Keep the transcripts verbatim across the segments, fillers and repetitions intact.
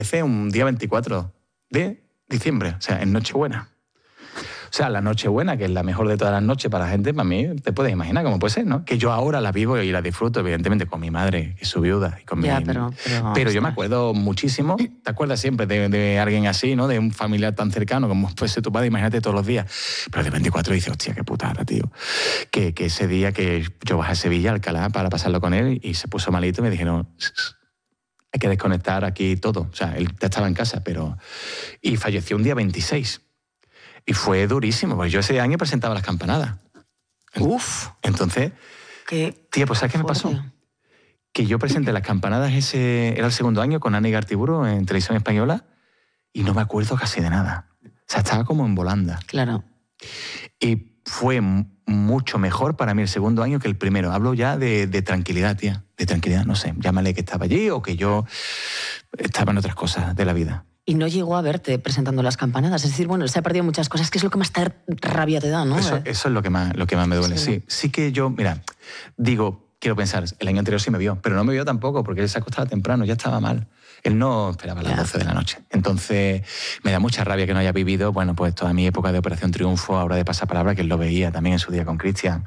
un día veinticuatro de diciembre, o sea, en Nochebuena. O sea, la Nochebuena, que es la mejor de todas las noches para la gente, para mí, te puedes imaginar cómo puede ser, ¿no? Que yo ahora la vivo y la disfruto, evidentemente, con mi madre, que es su viuda. Y con ya, mi... pero, pero, pero yo me acuerdo muchísimo, te acuerdas siempre de, de alguien así, ¿no? De un familiar tan cercano como fuese tu padre, imagínate todos los días. Pero de veinticuatro dices, hostia, qué putada, tío. Que, que ese día que yo bajé a Sevilla, Alcalá, para pasarlo con él, y se puso malito y me dijeron... hay que desconectar aquí todo. O sea, él ya estaba en casa, pero... Y falleció un día veintiséis. Y fue durísimo, porque yo ese año presentaba las campanadas. Uf. Entonces, qué tía, pues ¿sabes qué me pasó? Que yo presenté las campanadas, ese era el segundo año, con Ana Igartiburu en Televisión Española, y no me acuerdo casi de nada. O sea, estaba como en volanda. Claro. Y fue mucho mejor para mí el segundo año que el primero. Hablo ya de, de tranquilidad, tía. De tranquilidad, no sé. Llámale que estaba allí o que yo estaba en otras cosas de la vida. Y no llegó a verte presentando las campanadas. Es decir, bueno, se ha perdido muchas cosas, que es lo que más tar- rabia te da, ¿no? Eso, eh. eso es lo que, más, lo que más me duele, sí. sí. Sí que yo, mira, digo, quiero pensar, el año anterior sí me vio, pero no me vio tampoco porque él se acostaba temprano, ya estaba mal. Él no esperaba a las doce de la noche. Entonces, me da mucha rabia que no haya vivido, bueno, pues toda mi época de Operación Triunfo, ahora de Pasapalabra, que él lo veía también en su día con Cristian.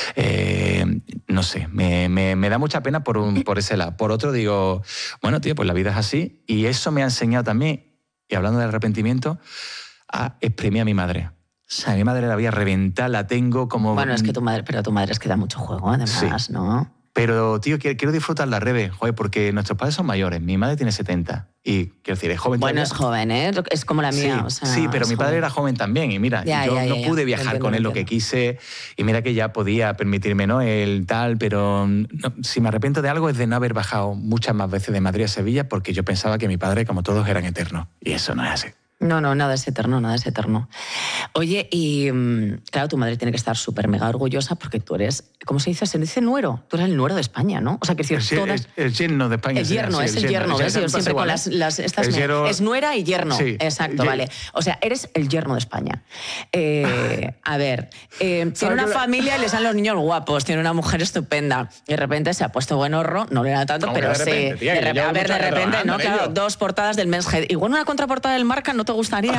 Eh, no sé, me, me, me da mucha pena por, un, por ese lado. Por otro, digo, bueno, tío, pues la vida es así. Y eso me ha enseñado también, y hablando del arrepentimiento, a exprimir a mi madre. O sea, a mi madre la voy a reventar, la tengo como... Bueno, es que tu madre, pero tu madre es que da mucho juego, además, sí. ¿no? Pero, tío, quiero, quiero disfrutar la rebe, joder, porque nuestros padres son mayores. Mi madre tiene setenta y, quiero decir, es joven Bueno, todavía. es joven, ¿eh? Es como la mía. Sí, o sea, sí, pero mi padre joven. era joven también. Y mira, ya, yo ya, no ya, pude ya. viajar Entiendo, con él lo que quise. Y mira que ya podía permitirme, ¿no? El tal, pero no, si me arrepiento de algo es de no haber bajado muchas más veces de Madrid a Sevilla porque yo pensaba que mi padre, como todos, eran eternos. Y eso no es así. No, no, nada es eterno, nada es eterno. Oye, y claro, tu madre tiene que estar súper mega orgullosa porque tú eres, ¿cómo se dice? Se dice nuero. Tú eres el nuero de España, ¿no? O sea, que decir, el, todas... el, el yerno de España. El yerno, sí, es el, el yerno, ¿ves? Yo siempre con las, las estas... Me... Yerno... Es nuera y yerno. Sí, Exacto, vale. O sea, eres el yerno de España. Eh, a ver, eh, tiene una familia y le salen los niños guapos, tiene una mujer estupenda. De repente se ha puesto buen horro, no le da tanto, pero de repente, sí. Tía, de repente, a ver, de repente, ¿no? Claro, ello. Dos portadas del Men's Health. Igual una contraportada del Marca no te gustaría.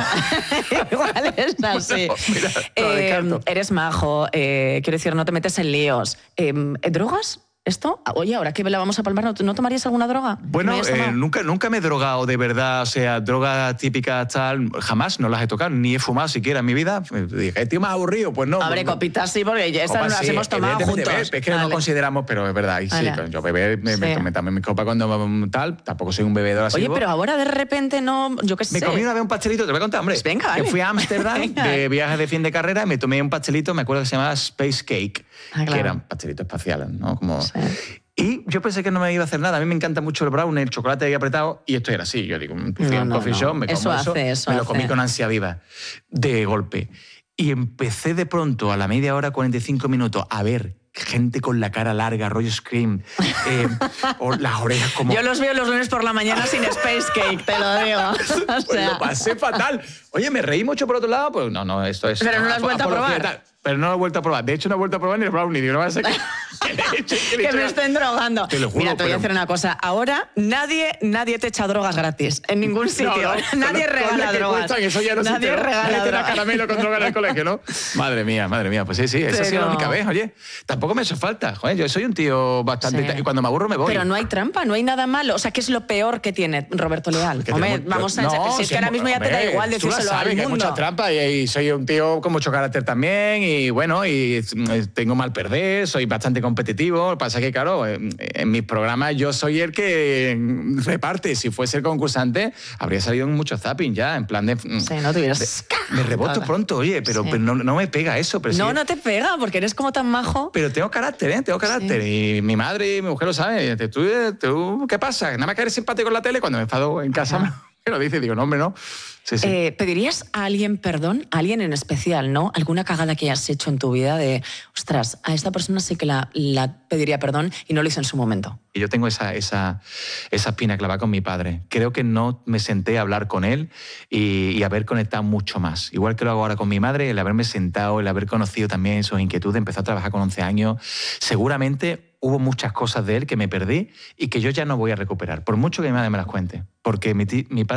Igual es así. Bueno, mira, eh, eres majo, eh, quiero decir, no te metes en líos. Eh, ¿Drogas? ¿Esto? Oye, ahora que la vamos a palmar, ¿no tomarías alguna droga? Bueno, eh, nunca, nunca me he drogado de verdad, o sea, drogas típicas tal, jamás no las he tocado, ni he fumado siquiera en mi vida. Dije, tío, más aburrido, pues no. Abre pues, copitas, sí, porque ya estas las sí, hemos tomado juntos. Beber, es que vale. No consideramos, pero es verdad, y sí, yo beber, me, sí. me tomé también mi copa cuando tal, tampoco soy un bebedor así. Oye, pero ahora de repente no, yo qué sé. Me comí una vez un pastelito, te voy a contar, hombre. Pues venga, vale. Que fui a Ámsterdam de viaje de fin de carrera y me tomé un pastelito, me acuerdo que se llamaba Space Cake, ah, claro. que eran pastelitos espaciales, ¿no? Como... Sí. Y yo pensé que no me iba a hacer nada. A mí me encanta mucho el brownie, el chocolate ahí apretado, y esto era así. Yo digo, fui no, a un no, coffee no. shop, me como eso, eso, hace, eso me lo hace. comí con ansia viva, de golpe. Y empecé de pronto, a la media hora, cuarenta y cinco minutos, a ver gente con la cara larga, rollo Scream, eh, o las orejas como... Yo los veo los lunes por la mañana sin Space Cake, te lo digo. O sea... Pues lo pasé fatal. Oye, ¿me reí mucho por otro lado? Pues no, no, esto es... Pero no, no lo has vuelto a probar. Pero no lo he vuelto a probar. De hecho, no he vuelto a probar ni el brownie. Digo, no va a ser que, que, le eche, que, le que me estén drogando. Te lo juro, Mira, te voy pero... a hacer una cosa. Ahora nadie, nadie te echa drogas gratis. En ningún sitio. No, no, nadie con regala que drogas. Cuestan, eso ya no nadie existe, regala nadie drogas. Nadie caramelo con droga en el colegio, ¿no? Madre mía, madre mía. Pues sí, sí, esa pero... ha sido la única vez, oye. Tampoco me ha hecho falta. Joder, yo soy un tío bastante... Sí. Y cuando me aburro me voy. Pero no hay trampa, no hay nada malo. O sea, ¿qué es lo peor que tiene Roberto Leal? Hombre, tenemos... vamos a... No, si es que ahora mismo ya te da igual decírselo al mundo. Que hay mucha trampa y, y soy un tío con mucho carácter también y bueno, y tengo mal perder, soy bastante competitivo. Lo que pasa es que, claro, en, en mis programas yo soy el que reparte. Si fuese el concursante, habría salido en mucho zapping ya, en plan de... Sí, no tuvieras... De, me reboto pronto, oye, pero, sí. pero no, no me pega eso. Pero no, sí, no te pega, porque eres como tan majo. Pero tengo carácter, ¿eh? Tengo carácter. Sí. Y mi madre y mi mujer lo saben. ¿Tú, tú, ¿Qué pasa? Nada más que eres simpático en la tele. Cuando me enfado en casa me, me lo dice. Digo, no, hombre, no. Sí, sí. Eh, ¿Pedirías a alguien perdón? A alguien en especial, ¿no? ¿Alguna cagada que hayas hecho en tu vida de, ostras, a esta persona sí que la, la pediría perdón y no lo hizo en su momento? Y yo tengo esa, esa, esa espina clavada con mi padre. Creo que no me senté a hablar con él y, y haber conectado mucho más. Igual que lo hago ahora con mi madre, el haberme sentado, el haber conocido también sus inquietudes, empezó a trabajar con once años. Seguramente hubo muchas cosas de él que me perdí y que yo ya no voy a recuperar, por mucho que mi madre me las cuente. Porque mi, mi padre